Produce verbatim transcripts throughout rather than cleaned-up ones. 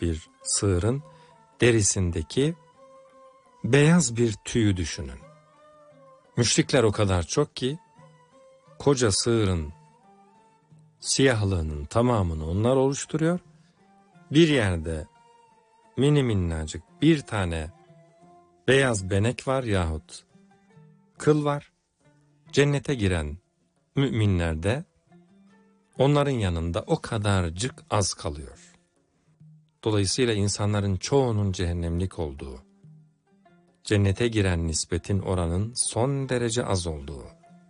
bir sığırın derisindeki beyaz bir tüyü düşünün. Müşrikler o kadar çok ki koca sığırın siyahlığının tamamını onlar oluşturuyor. Bir yerde mini minnacık bir tane beyaz benek var yahut kıl var. Cennete giren müminler de onların yanında o kadarcık az kalıyor. Dolayısıyla insanların çoğunun cehennemlik olduğu, cennete giren nispetin oranın son derece az olduğu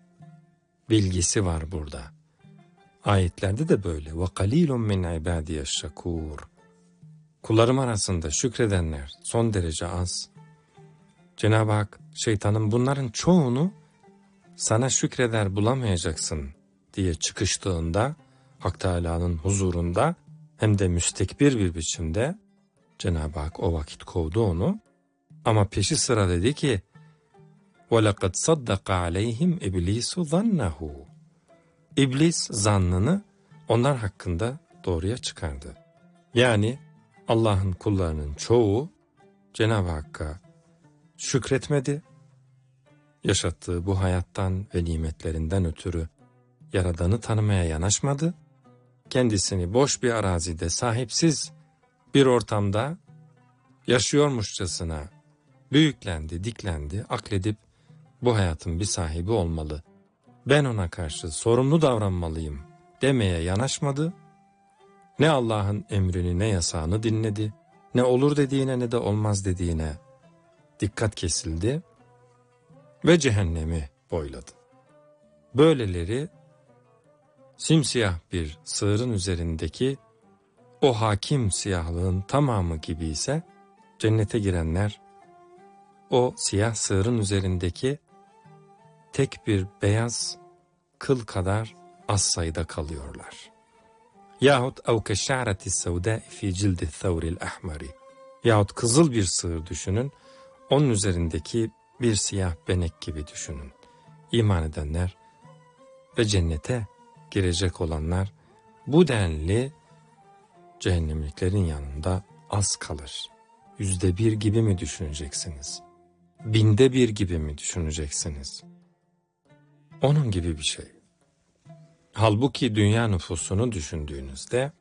bilgisi var burada. Ayetlerde de böyle. وَقَلِيلٌ مِنْ عِبَادِيَ الشَّكُورِ Kullarım arasında şükredenler son derece az. Cenab-ı Hak şeytanın bunların çoğunu sana şükreder bulamayacaksın diye çıkıştığında Hak Teâlâ'nın huzurunda hem de müstekbir bir biçimde Cenab-ı Hak o vakit kovdu onu. Ama peşi sıra dedi ki وَلَقَدْ صَدَّقَ عَلَيْهِمْ اِبْلِيسُ ظَنَّهُ İblis zannını onlar hakkında doğruya çıkardı. Yani Allah'ın kullarının çoğu Cenab-ı Hakk'a şükretmedi. Yaşattığı bu hayattan ve nimetlerinden ötürü Yaradan'ı tanımaya yanaşmadı. Kendisini boş bir arazide sahipsiz bir ortamda yaşıyormuşçasına büyüklendi, diklendi, akledip bu hayatın bir sahibi olmalı, ben ona karşı sorumlu davranmalıyım demeye yanaşmadı. Ne Allah'ın emrini ne yasağını dinledi, ne olur dediğine ne de olmaz dediğine dikkat kesildi ve cehennemi boyladı. Böyleleri simsiyah bir sığırın üzerindeki o hakim siyahlığın tamamı gibi ise cennete girenler o siyah sığırın üzerindeki tek bir beyaz kıl kadar az sayıda kalıyorlar. Yahut اَوْ كَشَّعْرَةِ السَّوْدَاءِ فِي جِلْدِ الثَّوْرِ الْأَحْمَرِ Yahut kızıl bir sığır düşünün, onun üzerindeki bir siyah benek gibi düşünün. İman edenler ve cennete girecek olanlar bu denli cehennemliklerin yanında az kalır. Yüzde bir gibi mi düşüneceksiniz? Binde bir gibi mi düşüneceksiniz? Onun gibi bir şey. Halbuki dünya nüfusunu düşündüğünüzde,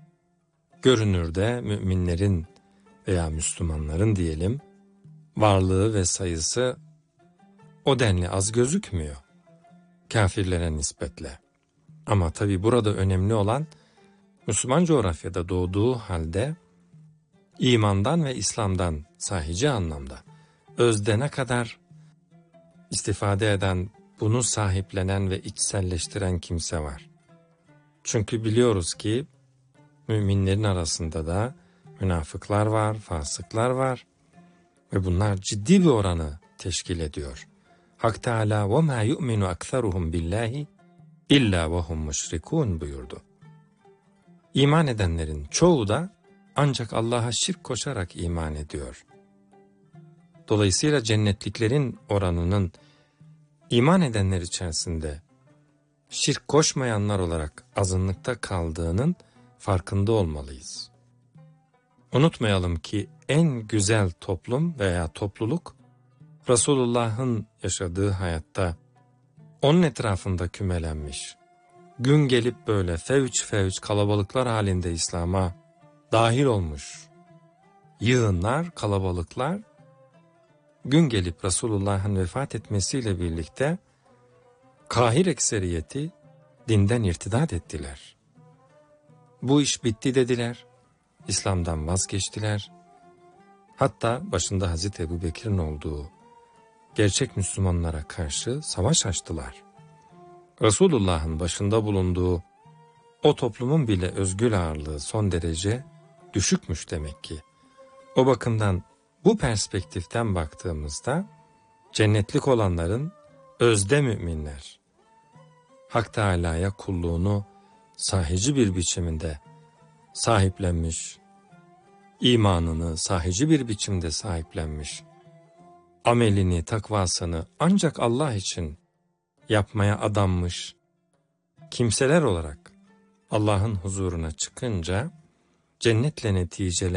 görünürde müminlerin veya Müslümanların diyelim, varlığı ve sayısı o denli az gözükmüyor kafirlere nispetle. Ama tabi burada önemli olan Müslüman coğrafyada doğduğu halde imandan ve İslam'dan sahici anlamda özde ne kadar istifade eden, bunu sahiplenen ve içselleştiren kimse var. Çünkü biliyoruz ki müminlerin arasında da münafıklar var, fasıklar var ve bunlar ciddi bir oranı teşkil ediyor. Hak Teâlâ وَمَا يُؤْمِنُ أَكْثَرُهُمْ بِاللّٰهِ اِلَّا وَهُمْ مُشْرِكُونَ buyurdu. İman edenlerin çoğu da ancak Allah'a şirk koşarak iman ediyor. Dolayısıyla cennetliklerin oranının iman edenler içerisinde şirk koşmayanlar olarak azınlıkta kaldığının farkında olmalıyız. Unutmayalım ki en güzel toplum veya topluluk Resulullah'ın yaşadığı hayatta onun etrafında kümelenmiş, gün gelip böyle fevç fevç kalabalıklar halinde İslam'a dahil olmuş yığınlar, kalabalıklar gün gelip Resulullah'ın vefat etmesiyle birlikte kahir ekseriyeti dinden irtidat ettiler. Bu iş bitti dediler, İslam'dan vazgeçtiler. Hatta başında Hazreti Ebubekir'in olduğu gerçek Müslümanlara karşı savaş açtılar. Resulullah'ın başında bulunduğu o toplumun bile özgül ağırlığı son derece düşükmüş demek ki. O bakımdan bu perspektiften baktığımızda cennetlik olanların özde müminler, Hak Teâlâ'ya kulluğunu sahici bir biçimde sahiplenmiş, imanını sahici bir biçimde sahiplenmiş, amelini, takvasını ancak Allah için yapmaya adanmış kimseler olarak Allah'ın huzuruna çıkınca cennetle neticelen